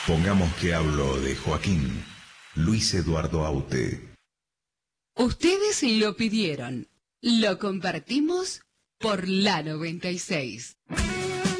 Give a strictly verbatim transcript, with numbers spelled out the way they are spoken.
Pongamos que hablo de Joaquín Luis Eduardo Aute. Ustedes lo pidieron. Lo compartimos por la noventa y seis.